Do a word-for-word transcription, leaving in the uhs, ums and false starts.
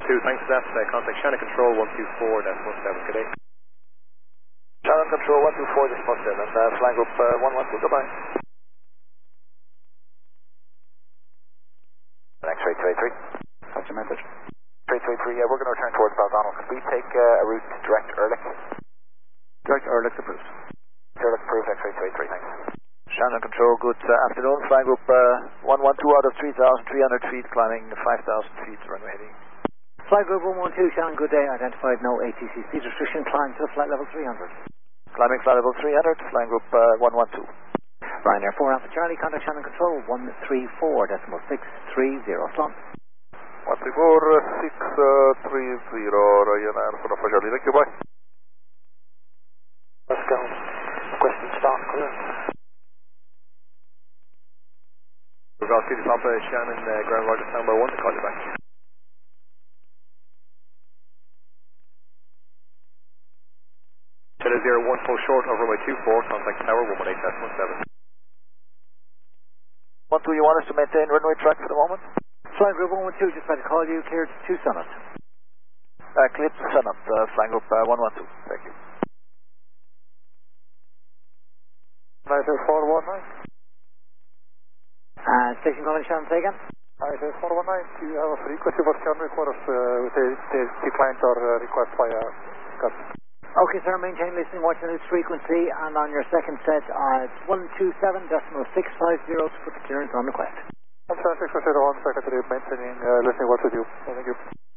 two, thanks for that. Uh, contact Shannon Control one two four decimal seven, good day. Shannon Control one two four decimal seven, uh, flying group uh, one one two, goodbye. X-ray two eight three. That's your message. three three three, yeah, we're going to return towards Baldonnel. Can we take uh, a route direct Erlich? Direct Erlich approved. Erlich approved, X-ray two eight three, thanks. Shannon Control, good uh, afternoon. Flying group uh, one one two out of three thousand three hundred feet, climbing five thousand feet, runway heading. Flight group one one two, Shannon, good day. Identified no A T C speed restriction. Climb to flight level three hundred. Climbing flight level three hundred, flying group uh, one one two. Ryanair four Alpha Charlie, contact Shannon Control one three four decimal six three zero slot. one three four six three zero, Ryanair four Alpha Charlie, thank you, bye. Let's go. Question start, clear. We're going to see the top of Shannon, uh, ground roger, standby one to call you back. Cheddar zero one full short over runway two four, contact tower one one eight decimal seven. one two, you want us to maintain runway track for the moment? Flying group one one two, just about to call you, cleared to Summit. Uh, cleared to Summit, uh, flying group uh, one one two, thank you. nine zero four one nine. Uh, station calling Shannon, say again. nine zero four one nine, do you have a frequency for Shannon request? Uh, they, they declined our uh, request via cut. Okay, sir, maintain listening, watching this frequency, and on your second set, uh, it's one two seven decimal six five zero to put the clearance on request. I'm Shannon six zero one, Secretary, maintaining uh, listening, watch with you. Thank you.